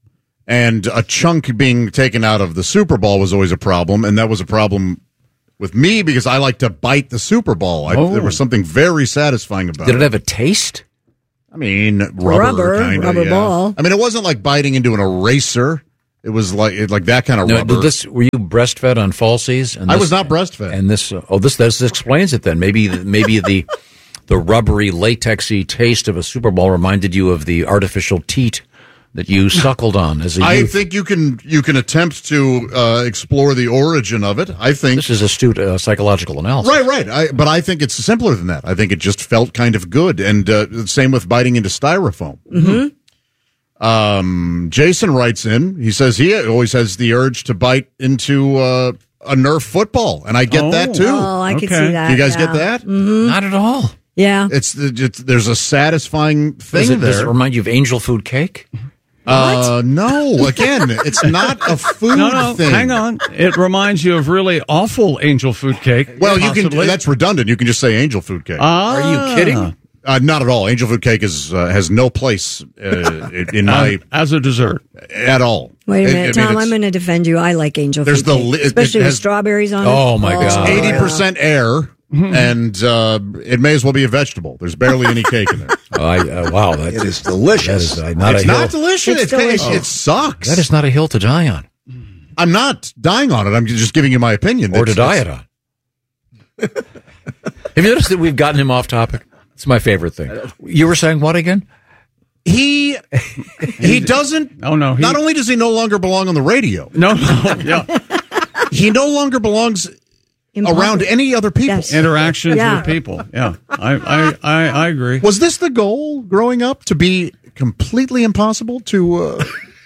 Speaker 1: And a chunk being taken out of the Super Bowl was always a problem. And that was a problem with me because I like to bite the Super Bowl. I,
Speaker 25: Oh.
Speaker 1: There was something very satisfying about
Speaker 25: Did
Speaker 1: it.
Speaker 25: it have a taste?
Speaker 1: I mean, rubber,
Speaker 16: Rubber,
Speaker 1: kinda,
Speaker 16: rubber
Speaker 1: yeah.
Speaker 16: ball.
Speaker 1: I mean, it wasn't like biting into an eraser. It was like it, like that kind of
Speaker 25: No,
Speaker 1: rubber.
Speaker 25: did this, were you breastfed on falsies? And
Speaker 1: I
Speaker 25: this-
Speaker 1: was not breastfed.
Speaker 25: And this, uh, oh, this, this explains it then. Maybe, maybe the, the rubbery, latexy taste of a Super Bowl reminded you of the artificial teat that you suckled on as a
Speaker 1: I
Speaker 25: youth.
Speaker 1: think you can you can attempt to uh, explore the origin of it. I think
Speaker 25: This is astute uh, psychological analysis.
Speaker 1: right, right. I, but I think it's simpler than that. I think it just felt kind of good, and uh, the same with biting into styrofoam.
Speaker 16: Mm-hmm.
Speaker 1: Um, Jason writes in. He says he always has the urge to bite into uh, a Nerf football, and I get
Speaker 7: Oh.
Speaker 1: that too.
Speaker 16: Oh, I could
Speaker 7: Okay.
Speaker 16: see that.
Speaker 1: you guys
Speaker 16: yeah.
Speaker 1: get that?
Speaker 16: Mm-hmm.
Speaker 25: Not at all.
Speaker 16: Yeah.
Speaker 1: It's, it's there's a satisfying thing
Speaker 25: Does it,
Speaker 1: there.
Speaker 25: does it remind you of angel food cake?
Speaker 1: Uh, no, again, it's not a food
Speaker 7: No, no,
Speaker 1: thing.
Speaker 7: hang on. It reminds you of really awful angel food cake.
Speaker 1: Well, you can.
Speaker 7: possibly.
Speaker 1: That's redundant. You can just say angel food cake.
Speaker 7: Ah.
Speaker 25: Are you kidding?
Speaker 1: Uh, not at all. Angel food cake is uh, has no place uh, in my
Speaker 7: as a dessert
Speaker 1: at all.
Speaker 16: Wait a
Speaker 1: I-
Speaker 16: minute,
Speaker 1: I mean,
Speaker 16: Tom.
Speaker 1: it's
Speaker 16: I'm going to defend you. I like angel
Speaker 1: There's
Speaker 16: food
Speaker 1: the
Speaker 16: cake,
Speaker 1: li- it-
Speaker 16: especially
Speaker 1: it
Speaker 16: with
Speaker 1: has-
Speaker 16: strawberries on it.
Speaker 25: Oh, my God.
Speaker 1: eighty
Speaker 16: yeah.
Speaker 1: percent air, and uh, it may as well be a vegetable. There's barely any cake in there.
Speaker 25: Oh, I, uh, wow, that's,
Speaker 1: It is delicious.
Speaker 25: That is uh, not
Speaker 1: it's
Speaker 25: a hill.
Speaker 1: not delicious.
Speaker 16: It's
Speaker 1: It- it-
Speaker 16: delicious.
Speaker 1: It, sucks.
Speaker 25: That is not a hill to die on,
Speaker 1: I'm not dying on it. I'm just giving you my opinion.
Speaker 25: or to
Speaker 1: It's-
Speaker 25: diet
Speaker 1: it's-
Speaker 25: on. Have you noticed that we've gotten him off topic? It's my favorite thing. You were saying what again?
Speaker 1: He he doesn't.
Speaker 7: Oh no! He,
Speaker 1: Not only does he no longer belong on the radio,
Speaker 7: no, no, yeah.
Speaker 1: he no longer belongs around any other people.
Speaker 16: Yes.
Speaker 7: Interactions
Speaker 16: Yeah.
Speaker 7: with people. Yeah, I, I, I, I agree.
Speaker 1: Was this the goal growing up, to be completely impossible to? Uh,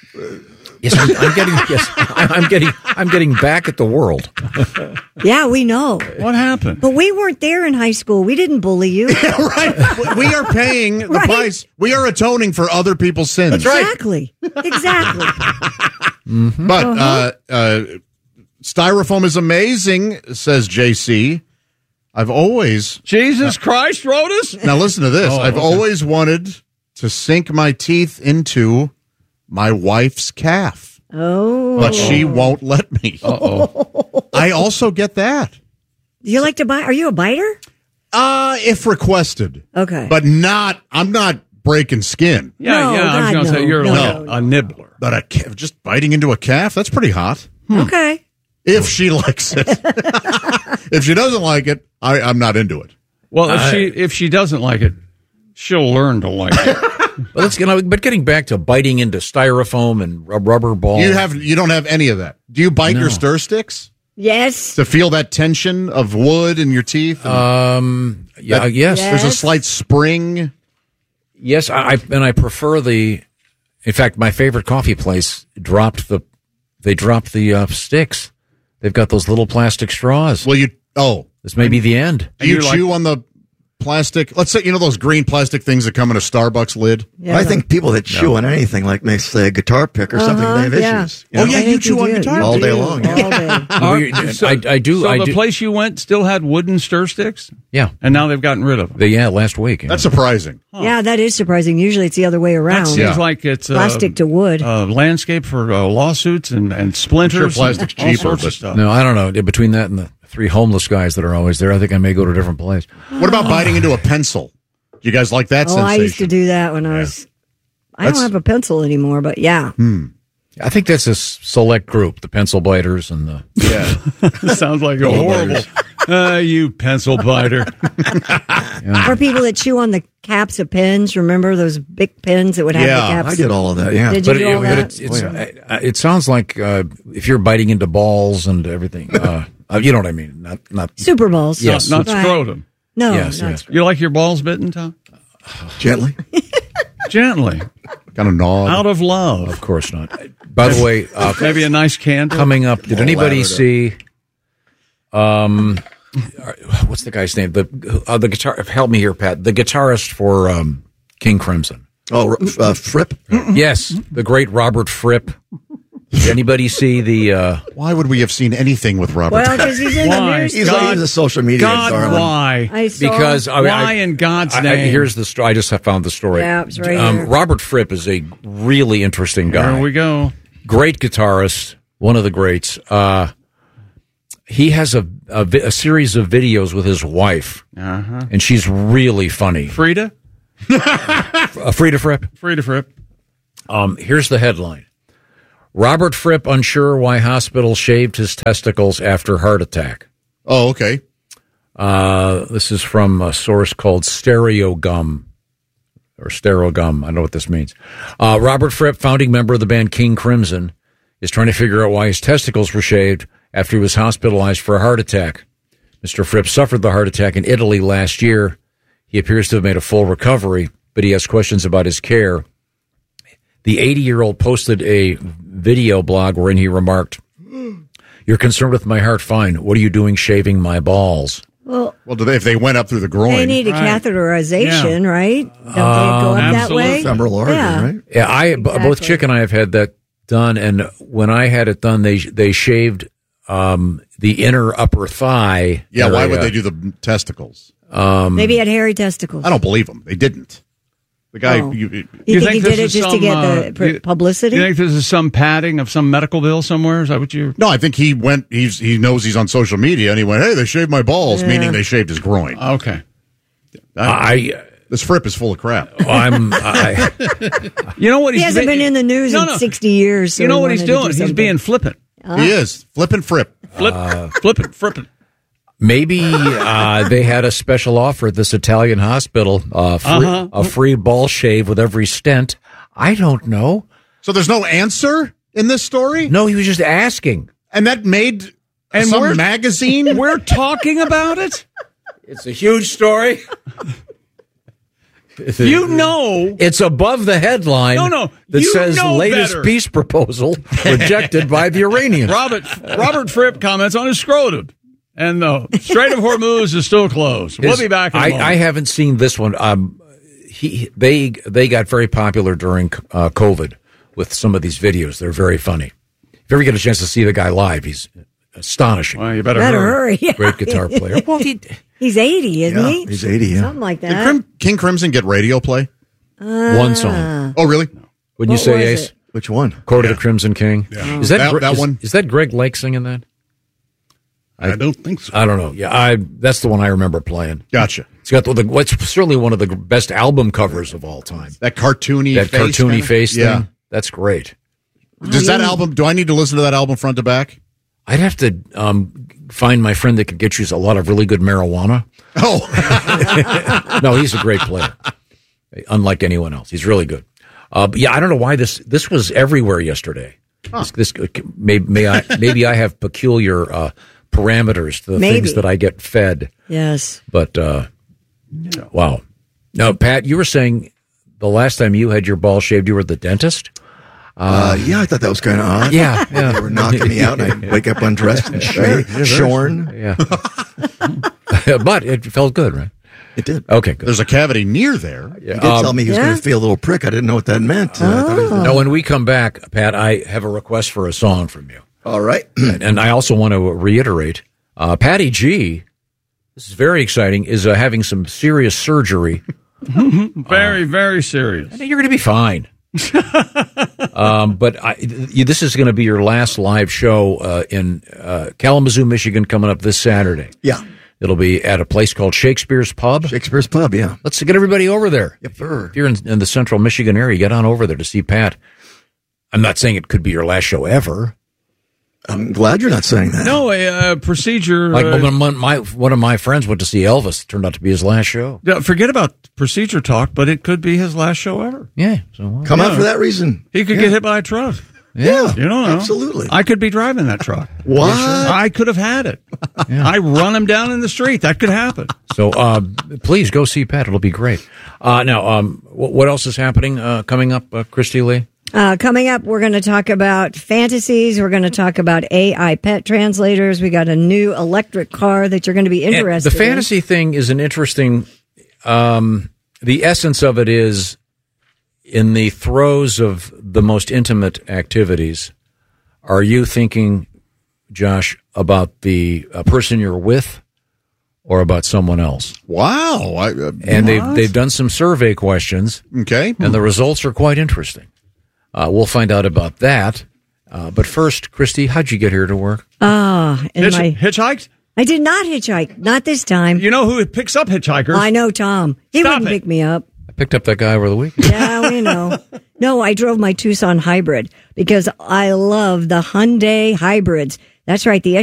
Speaker 25: Yes, I'm, I'm getting. Yes, I'm, I'm getting. I'm getting back at the world.
Speaker 16: Yeah, we know.
Speaker 7: What happened?
Speaker 16: But we weren't there in high school. We didn't bully you.
Speaker 1: right. We are paying the
Speaker 16: Right.
Speaker 1: price. We are atoning for other people's sins.
Speaker 16: Exactly. Exactly.
Speaker 1: But uh, uh, styrofoam is amazing, says J C. I've always
Speaker 7: Jesus Christ wrote us.
Speaker 1: now listen to this.
Speaker 7: Oh,
Speaker 1: I've
Speaker 7: okay.
Speaker 1: always wanted to sink my teeth into my wife's calf,
Speaker 16: Oh.
Speaker 1: but she won't let me.
Speaker 7: Uh-oh.
Speaker 1: I also get that.
Speaker 16: Do you like to bite? Are you a biter?
Speaker 1: Uh, if requested.
Speaker 16: Okay.
Speaker 1: But not, I'm not breaking skin.
Speaker 7: Yeah,
Speaker 16: No,
Speaker 7: yeah. I was
Speaker 16: God,
Speaker 7: going to say
Speaker 16: no,
Speaker 7: you're
Speaker 16: no,
Speaker 7: like
Speaker 1: no.
Speaker 7: a, a nibbler.
Speaker 1: But a ca- just biting into a calf, that's pretty hot.
Speaker 16: Okay.
Speaker 1: If she likes it. If she doesn't like it, I, I'm not into it.
Speaker 7: Well, if
Speaker 25: I-
Speaker 7: she if she doesn't like it, she'll learn to like it.
Speaker 25: But let's get. But getting back to biting into styrofoam and rub- rubber ball.
Speaker 1: You have you don't have any of that. Do you bite
Speaker 25: No.
Speaker 1: your stir sticks
Speaker 16: Yes.
Speaker 1: to feel that tension of wood in your teeth? And
Speaker 25: Um. Yeah.
Speaker 1: that-
Speaker 25: yes.
Speaker 1: There's a
Speaker 16: Yes.
Speaker 1: slight spring.
Speaker 25: Yes. I, I and I prefer the In fact, my favorite coffee place dropped the they dropped the uh, sticks. They've got those little plastic straws.
Speaker 1: Well, you oh,
Speaker 25: this may be the end.
Speaker 1: Do you chew on the plastic? Let's say you know those green plastic things that come in a Starbucks lid.
Speaker 2: Yeah, I think people that chew
Speaker 1: No.
Speaker 2: on anything, like may say a guitar pick or something, they have
Speaker 16: yeah.
Speaker 2: issues.
Speaker 1: Oh, yeah, you chew on guitar
Speaker 2: all
Speaker 1: picks.
Speaker 2: day long.
Speaker 16: All day.
Speaker 7: Uh, so,
Speaker 25: I, I do.
Speaker 7: So
Speaker 25: I
Speaker 7: the
Speaker 25: do.
Speaker 7: place you went still had wooden stir sticks?
Speaker 25: Yeah.
Speaker 7: And now they've gotten rid of them.
Speaker 25: They, yeah, last week. yeah.
Speaker 1: That's surprising.
Speaker 16: Yeah, that is surprising. Usually it's the other way around.
Speaker 7: That seems like it's uh,
Speaker 16: Plastic to wood.
Speaker 7: Uh, landscape for uh, lawsuits and, and splinters.
Speaker 1: I'm sure plastic's
Speaker 7: and all
Speaker 1: cheaper,
Speaker 7: sorts
Speaker 1: but-
Speaker 7: of stuff.
Speaker 25: No, I don't know. Between that and the three homeless guys that are always there, I think I may go to a different place.
Speaker 1: What about biting into a pencil? Do you guys like that
Speaker 16: oh,
Speaker 1: sensation?
Speaker 16: I used to do that when I was. I
Speaker 25: That's-
Speaker 16: don't have a pencil anymore, but yeah.
Speaker 25: Hmm. I think that's a s- select group, the pencil biters and the
Speaker 1: yeah.
Speaker 7: Sounds like a horrible. Uh, you pencil biter.
Speaker 16: Or people that chew on the caps of pens. Remember those big pens that would have the caps?
Speaker 2: I did all of that, yeah.
Speaker 16: Did you
Speaker 25: but
Speaker 16: do
Speaker 25: it,
Speaker 16: all
Speaker 25: but
Speaker 16: that?
Speaker 25: it's, it's, uh, it sounds like uh, if you're biting into balls and everything, uh, uh, you know what I mean? Not not
Speaker 16: Super balls.
Speaker 25: Yes,
Speaker 7: Not
Speaker 16: Right.
Speaker 7: scrotum.
Speaker 16: No,
Speaker 25: yes,
Speaker 16: not
Speaker 25: yes.
Speaker 7: You like your balls bitten, Tom?
Speaker 2: Gently.
Speaker 7: Gently.
Speaker 1: Kind of gnawed.
Speaker 7: Out of love.
Speaker 25: Of course not. By the way, uh,
Speaker 7: Maybe a nice candle.
Speaker 25: coming up, did
Speaker 1: Oh,
Speaker 25: anybody
Speaker 1: lavender.
Speaker 25: see? Um, what's the guy's name? The uh, the guitar. Help me here, Pat. The guitarist for um, King Crimson.
Speaker 2: Oh, uh, Fripp?
Speaker 25: Yes, the great Robert Fripp. Did anybody see the? Uh,
Speaker 1: Why would we have seen anything with Robert?
Speaker 16: Well, because he's in the
Speaker 7: Why?
Speaker 16: news.
Speaker 2: He's, like, he's a social media
Speaker 7: God,
Speaker 2: darling.
Speaker 7: why?
Speaker 16: I saw.
Speaker 25: because I,
Speaker 7: Why
Speaker 25: I,
Speaker 7: in God's
Speaker 25: I- I-
Speaker 7: name?
Speaker 25: here's the story. I just have found the story.
Speaker 16: Yeah, it's right
Speaker 25: um,
Speaker 16: here.
Speaker 25: Robert Fripp is a really interesting guy.
Speaker 7: Here we go.
Speaker 25: Great guitarist, one of the greats. Uh, he has a, a, vi- a series of videos with his wife,
Speaker 7: Uh-huh.
Speaker 25: and she's really funny.
Speaker 7: Frida?
Speaker 25: Uh, Frida Fripp.
Speaker 7: Frida Fripp.
Speaker 25: Um, here's the headline: Robert Fripp unsure why hospital shaved his testicles after heart attack.
Speaker 1: Oh, okay.
Speaker 25: Uh, this is from a source called Stereogum. Or Stereogum. I don't know what this means. Uh, Robert Fripp, founding member of the band King Crimson, is trying to figure out why his testicles were shaved after he was hospitalized for a heart attack. Mister Fripp suffered the heart attack in Italy last year. He appears to have made a full recovery, but he has questions about his care. The eighty-year-old posted a video blog wherein he remarked, "You're concerned with my heart? Fine. What are you doing shaving my balls?"
Speaker 16: Well,
Speaker 1: Well, do they, if they went up through the groin,
Speaker 16: they need a
Speaker 7: Right.
Speaker 16: catheterization, right? Don't they
Speaker 25: Um,
Speaker 16: go up that
Speaker 7: absolutely.
Speaker 16: way?
Speaker 2: Femoral artery,
Speaker 16: Yeah.
Speaker 2: right?
Speaker 25: Yeah, I b both
Speaker 16: Exactly.
Speaker 25: Chick and I have had that done, and when I had it done, they they shaved um, the inner upper thigh.
Speaker 1: yeah, why
Speaker 25: area.
Speaker 1: would they do the testicles?
Speaker 25: Um,
Speaker 16: Maybe he had hairy testicles.
Speaker 1: I don't believe them. They didn't. The guy,
Speaker 16: Oh.
Speaker 1: you,
Speaker 16: You,
Speaker 7: You
Speaker 16: think,
Speaker 7: think
Speaker 16: he
Speaker 7: this
Speaker 16: did it
Speaker 7: is
Speaker 16: just to
Speaker 7: some,
Speaker 16: get
Speaker 7: uh,
Speaker 16: the pr-
Speaker 7: you-
Speaker 16: publicity?
Speaker 7: You think this is some padding of some medical bill somewhere? Is that what you...
Speaker 1: no, I think he went. He's he knows he's on social media, and he went, "Hey, they shaved my balls,"
Speaker 16: Yeah.
Speaker 1: meaning they shaved his groin.
Speaker 7: Okay.
Speaker 25: I,
Speaker 1: This Fripp is full of crap.
Speaker 25: I'm, I,
Speaker 7: You know what
Speaker 16: he
Speaker 7: he's
Speaker 16: hasn't been in the news
Speaker 7: No,
Speaker 16: in
Speaker 7: no.
Speaker 16: sixty years. so
Speaker 7: You know
Speaker 16: he
Speaker 7: what he's
Speaker 16: wanted to do
Speaker 7: doing? He's
Speaker 16: something.
Speaker 7: being flippant.
Speaker 1: He is flipping Fripp.
Speaker 7: Flip, flippant, frippant.
Speaker 25: maybe uh, they had a special offer at this Italian hospital, uh, free,
Speaker 7: Uh-huh.
Speaker 25: a free ball shave with every stent. I don't know.
Speaker 1: So there's no answer in this story,
Speaker 25: No, he was just asking.
Speaker 1: and that made
Speaker 7: And
Speaker 1: some
Speaker 7: we're-
Speaker 1: magazine.
Speaker 7: We're talking about it?
Speaker 25: It's a huge story.
Speaker 7: You know...
Speaker 25: It's above the headline
Speaker 7: No, no,
Speaker 25: that
Speaker 7: you
Speaker 25: says
Speaker 7: know
Speaker 25: latest
Speaker 7: better.
Speaker 25: peace proposal rejected by the Iranians.
Speaker 7: Robert Robert Fripp comments on his scrotum. And the Strait of Hormuz is still closed. We'll
Speaker 25: Is-
Speaker 7: be back in a
Speaker 25: I,
Speaker 7: moment.
Speaker 25: I haven't seen this one. Um, he they they got very popular during uh, COVID with some of these videos. They're very funny. If you ever get a chance to see the guy live, he's astonishing.
Speaker 7: Well, you better,
Speaker 16: Better hurry. Yeah.
Speaker 25: Great guitar player. Well, he,
Speaker 16: He's eighty, isn't
Speaker 2: Yeah,
Speaker 16: he?
Speaker 2: he's eighty, yeah.
Speaker 16: Something like
Speaker 1: Did
Speaker 16: that.
Speaker 1: Crim- King Crimson get radio play?
Speaker 25: one song.
Speaker 1: Oh, really?
Speaker 25: Wouldn't you
Speaker 16: What
Speaker 25: say,
Speaker 16: was
Speaker 25: Ace?
Speaker 16: it?
Speaker 2: Which one?
Speaker 25: Quarter to Crimson King.
Speaker 1: Yeah.
Speaker 25: Is that,
Speaker 1: That-
Speaker 25: Gre-
Speaker 1: that
Speaker 25: is-
Speaker 1: one?
Speaker 25: Is that Greg Lake singing that?
Speaker 7: I don't think so.
Speaker 25: I don't know. Yeah, I that's the one I remember playing.
Speaker 1: Gotcha.
Speaker 25: It's got the, the what's certainly one of the best album covers of all time.
Speaker 1: That cartoony,
Speaker 25: That
Speaker 1: face
Speaker 25: cartoony
Speaker 1: kinda?
Speaker 25: face
Speaker 1: Yeah.
Speaker 25: thing. That's great.
Speaker 1: Does that album? Do I need to listen to that album front to back?
Speaker 25: I'd have to um, find my friend that could get you a lot of really good marijuana.
Speaker 1: Oh,
Speaker 25: No, he's a great player, unlike anyone else. He's really good. Uh, but yeah, I don't know why this this was everywhere yesterday. This, this may, may I maybe I have peculiar uh, parameters to the
Speaker 16: Maybe.
Speaker 25: things that I get fed.
Speaker 16: Yes.
Speaker 25: But uh, wow. Now, Pat, you were saying the last time you had your balls shaved, you were at the dentist?
Speaker 2: Uh, yeah, I thought that was kind of odd.
Speaker 25: Yeah, yeah.
Speaker 2: They were knocking me out, and I wake up undressed and
Speaker 25: Sure,
Speaker 2: shaved, shorn.
Speaker 25: Yeah. But it felt good, right?
Speaker 2: It did.
Speaker 25: Okay, good.
Speaker 1: There's a cavity near there.
Speaker 2: He did tell me he was
Speaker 25: yeah.
Speaker 2: going to feel a little prick. I didn't know what that meant. Uh, I thought he was-
Speaker 25: Now, when we come back, Pat, I have a request for a song from you.
Speaker 2: All right.
Speaker 25: and, and I also want to reiterate, uh, Patty G, this is very exciting, is uh, having some serious surgery.
Speaker 7: very, very serious.
Speaker 25: I think you're going to be fine. um, but I, th- this is going to be your last live show uh, in uh, Kalamazoo, Michigan, coming up this Saturday.
Speaker 2: Yeah.
Speaker 25: It'll be at a place called Shakespeare's Pub.
Speaker 2: Shakespeare's Pub, yeah.
Speaker 25: Let's get everybody over there.
Speaker 2: Yep, sir.
Speaker 25: If you're in, in the central Michigan area, get on over there to see Pat. I'm not saying it could be your last show ever.
Speaker 2: I'm glad you're not saying that.
Speaker 7: No, a uh, procedure.
Speaker 25: Like
Speaker 7: uh,
Speaker 25: when my, one of my friends went to see Elvis, it turned out to be his last show.
Speaker 7: yeah, forget about procedure talk, but it could be his last show ever.
Speaker 25: Yeah. So,
Speaker 2: Come
Speaker 7: Yeah.
Speaker 2: out for that reason.
Speaker 7: He could
Speaker 2: Yeah.
Speaker 7: get hit by a truck.
Speaker 2: Yeah,
Speaker 7: You don't know.
Speaker 2: absolutely.
Speaker 7: I could be driving that truck.
Speaker 2: What?
Speaker 7: I could have had it. I run him down in the street. That could happen.
Speaker 25: So uh, please go see Pat. It'll be great. Uh, now, um, wh- what else is happening uh, coming up, uh, Christy Lee?
Speaker 16: Uh, coming up, we're going to talk about fantasies. We're going to talk about A I pet translators. We got a new electric car that you're going to be interested
Speaker 25: And the fantasy
Speaker 16: in.
Speaker 25: thing is an interesting. Um, the essence of it is in the throes of the most intimate activities. Are you thinking, Josh, about the uh, person you're with, or about someone else?
Speaker 1: Wow! I, uh,
Speaker 25: and they've
Speaker 1: what?
Speaker 25: they've done some survey questions.
Speaker 1: Okay,
Speaker 25: and the results are quite interesting. Uh, we'll find out about that. Uh, but first, Christy, how'd you get here to work?
Speaker 16: Ah, in
Speaker 7: Hitch-
Speaker 16: my
Speaker 7: hitchhiked?
Speaker 16: I did not hitchhike. Not this time.
Speaker 7: You know who picks up hitchhikers?
Speaker 16: I know Tom. He
Speaker 7: Stop
Speaker 16: wouldn't
Speaker 7: it.
Speaker 16: pick me up.
Speaker 25: I picked up that guy over the weekend.
Speaker 16: Yeah, we know. No, I drove my Tucson hybrid because I love the Hyundai hybrids. That's right. The